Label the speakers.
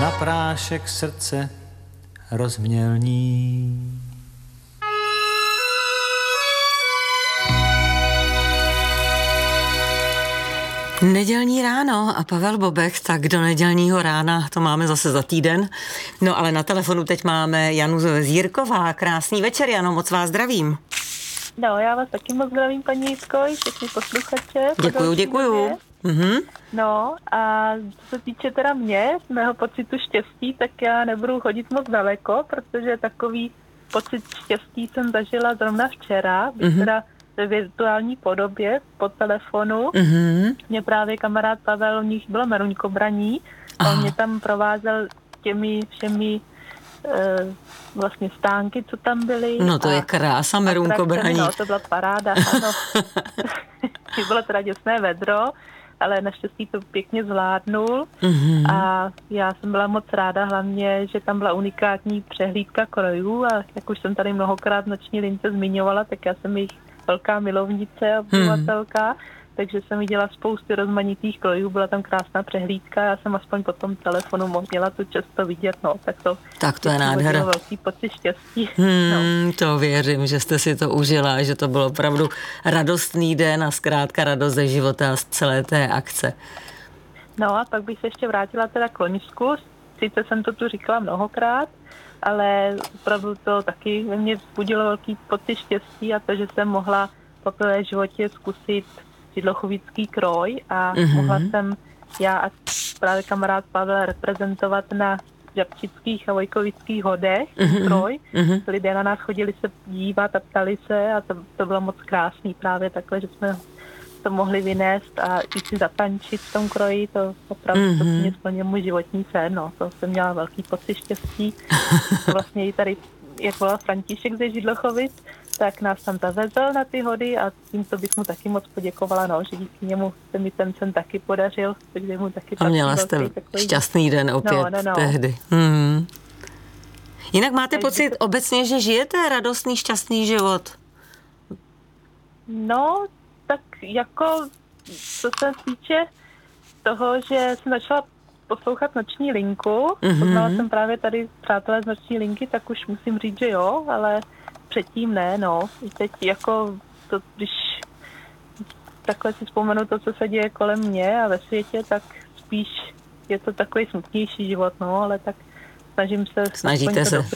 Speaker 1: na prášek srdce rozmělní.
Speaker 2: Nedělní ráno a Pavel Bobek, tak do nedělního rána to máme zase za týden. No ale na telefonu teď máme Janu Zírková. Krásný večer, Jano, moc vás zdravím.
Speaker 3: No, já vás taky moc zdravím, paní Jitko, všechny posluchače.
Speaker 2: Děkuju. Mhm.
Speaker 3: No a co se týče teda mého pocitu štěstí, tak já nebudu chodit moc daleko, protože takový pocit štěstí jsem zažila zrovna včera, teda ve virtuální podobě po telefonu. Mě právě kamarád Pavel, u nich bylo Meruňkobraní, a on mě tam provázel těmi všemi vlastně stánky, co tam byly.
Speaker 2: No to je krása, Meruňkobraní.
Speaker 3: No, to byla paráda, ano. Bylo teda děsné vedro, ale naštěstí to pěkně zvládnul. A já jsem byla moc ráda, hlavně, že tam byla unikátní přehlídka krojů a jak už jsem tady mnohokrát v Noční lince zmiňovala, tak já jsem jich velká milovnice a obyvatelka, takže jsem viděla spousty rozmanitých krojů, byla tam krásná přehlídka, já jsem aspoň po tom telefonu měla tu čest to vidět, no, tak to
Speaker 2: je nádhera.
Speaker 3: Velký pocit štěstí.
Speaker 2: To věřím, že jste si to užila, že to byl opravdu radostný den a zkrátka radost ze života a z celé té akce.
Speaker 3: No a pak bych se ještě vrátila teda k loňsku, sice jsem to tu říkala mnohokrát, ale opravdu to taky ve mně vzbudilo velký pocit štěstí a to, že jsem mohla poprvé v životě zkusit židlochovický kroj a mohla jsem já a právě kamarád Pavel reprezentovat na žabčických a vojkovických hodech kroj. Lidé na nás chodili se dívat a ptali se a to bylo moc krásný právě takhle, že jsme to mohli vynést a i si zatančit v tom kroji, to opravdu to mě splnil můj životní sen, no. To jsem měla velký pocit štěstí. Vlastně i tady, jak volal František ze Židlochovic, tak nás tam zavezl na ty hody a tímto bych mu taky moc poděkovala, no, že díky němu se mi ten sen taky podařil, takže mu taky
Speaker 2: a měla jste šťastný den opět tehdy. Jinak máte pocit obecně, že žijete radostný, šťastný život?
Speaker 3: No, tak jako, co se týče toho, že jsem začala poslouchat Noční linku, poznala jsem právě tady přátelé z Noční linky, tak už musím říct, že jo, ale předtím ne, no. I teď jako, to, když takhle si vzpomenu to, co se děje kolem mě a ve světě, tak spíš je to takový smutnější život, no, ale tak snažím se...
Speaker 2: Snažíte se